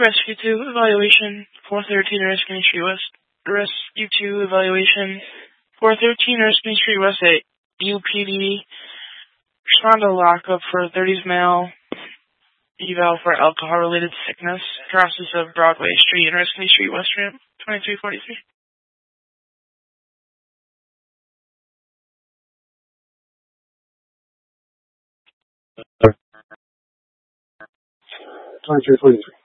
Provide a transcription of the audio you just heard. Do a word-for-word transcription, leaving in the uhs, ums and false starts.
Rescue two, evaluation four thirteen, Erskine Street West. Rescue two, evaluation four thirteen, Erskine Street West at U P D. Respond to lockup for thirties male. Eval for alcohol-related sickness. Crosses of Broadway Street and Erskine Street West Ramp, twenty-three forty-three. twenty-three forty-three.